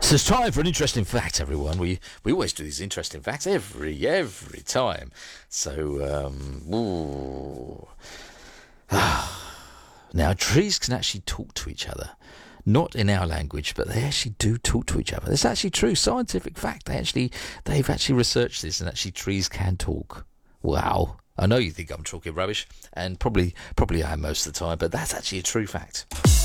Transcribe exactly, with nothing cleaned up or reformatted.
So it's time for an interesting fact, everyone. We we always do these interesting facts every every time. So um, ooh. Now trees can actually talk to each other, not in our language, but they actually do talk to each other. It's actually true, scientific fact. They actually they've actually researched this, and actually trees can talk. Wow. I know you think I'm talking rubbish, and probably probably I am most of the time, but that's actually a true fact.